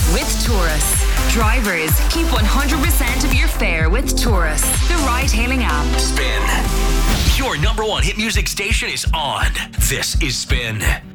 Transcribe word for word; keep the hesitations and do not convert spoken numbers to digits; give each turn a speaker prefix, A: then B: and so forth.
A: with Taurus. Drivers, keep one hundred percent of your fare with Taurus, the ride-hailing app.
B: Spin. Your number one hit music station is on. This is Spin.